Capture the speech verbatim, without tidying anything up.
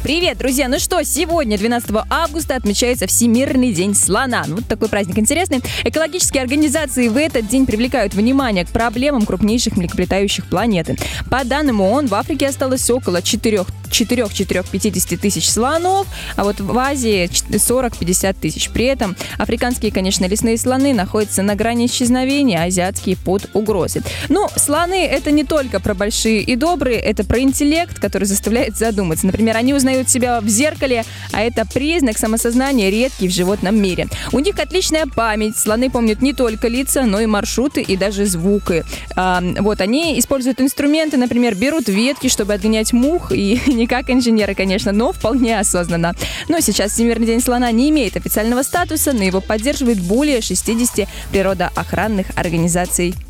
Привет, друзья! Ну что, сегодня, двенадцатого августа, отмечается Всемирный день слона. Ну, вот такой праздник интересный. Экологические организации в этот день привлекают внимание к проблемам крупнейших млекопитающих планеты. По данным ООН, в Африке осталось около четыре-пятьдесят тысяч слонов, а вот в Азии сорок-пятьдесят тысяч. При этом африканские, конечно, лесные слоны находятся на грани исчезновения, а азиатские под угрозой. Ну, слоны — это не только про большие и добрые, это про интеллект, который заставляет задуматься. Например, они узнают себя в зеркале, а это признак самосознания, редкий в животном мире. У них отличная память. Слоны помнят не только лица, но и маршруты и даже звуки. А, вот, они используют инструменты, например, берут ветки, чтобы отгонять мух, и не как инженеры, конечно, но вполне осознанно. Но сейчас Всемирный день слона не имеет официального статуса, но его поддерживает более шестидесяти природоохранных организаций.